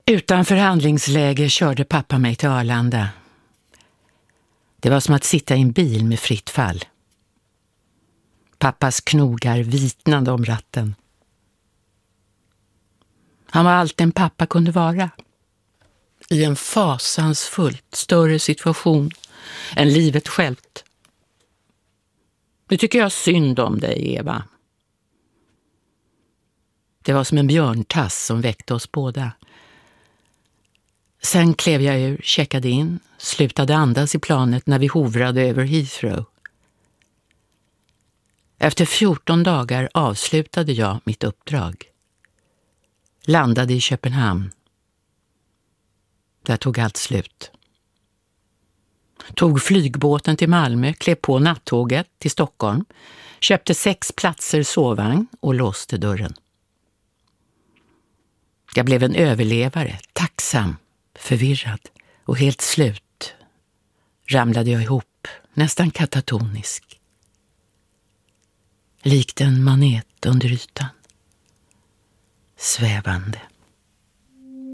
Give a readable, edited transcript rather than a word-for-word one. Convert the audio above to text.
Utan förhandlingsläge körde pappa mig till Arlanda. Det var som att sitta i en bil med fritt fall. Pappas knogar vitnade om ratten. Han var allt en pappa kunde vara. I en fasansfullt större situation än livet självt. Nu tycker jag synd om dig, Eva. Det var som en björntass som väckte oss båda. Sen klev jag ur, checkade in, slutade andas i planet när vi hovrade över Heathrow. Efter 14 dagar avslutade jag mitt uppdrag. Landade i Köpenhamn. Där tog allt slut. Tog flygbåten till Malmö, klev på nattåget till Stockholm, köpte 6 platser sovvagn och låste dörren. Jag blev en överlevare, tacksam, förvirrad och helt slut. Ramlade jag ihop, nästan katatonisk. Likt en manet under ytan. Svävande.